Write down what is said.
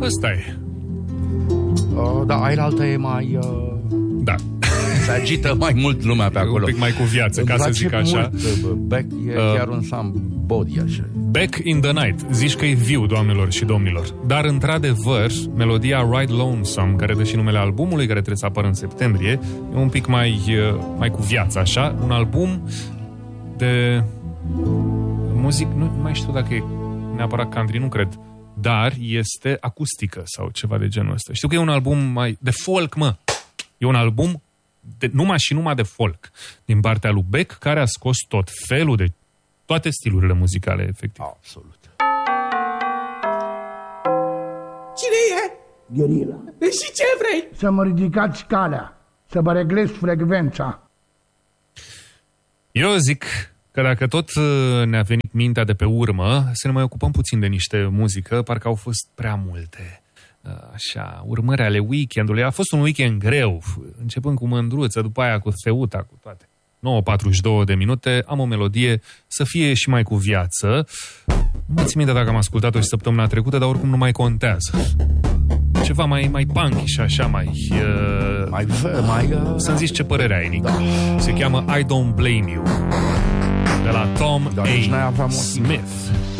ăsta e. Da, ailaltă e mai... Da. Se agită mai mult lumea pe acolo. Un pic mai cu viață, ca să zic așa. Beck e chiar un somebody așa. Back in the Night. Zici că e viu, doamnelor și domnilor. Dar, într-adevăr, melodia Ride Lonesome, care dă și numele albumului, care trebuie să apară în septembrie, e un pic mai cu viață, așa. Un album de muzic, nu mai știu dacă e neapărat country, nu cred, dar este acustică sau ceva de genul ăsta. Știu că e un album mai de folk, mă. E un album numai de folk din partea lui Beck, care a scos tot felul de toate stilurile muzicale, efectiv. Absolut. Cine e? Gherila. Și ce vrei? Să mă ridicați calea, să vă reglez frecvența. Eu zic că dacă tot ne-a venit mintea de pe urmă, să ne mai ocupăm puțin de niște muzică, parcă au fost prea multe. Așa, urmări ale weekendului. A fost un weekend greu, începând cu Mândruță, după aia cu Ceuta, cu toate. 9:42 de minute, am o melodie să fie și mai cu viață. Nu mai țin minte dacă am ascultat-o și săptămâna trecută, dar oricum nu mai contează. Ceva mai punky și așa, să-mi zici ce părere ai, Nic. Se cheamă I Don't Blame You, de la Tom A. Smith.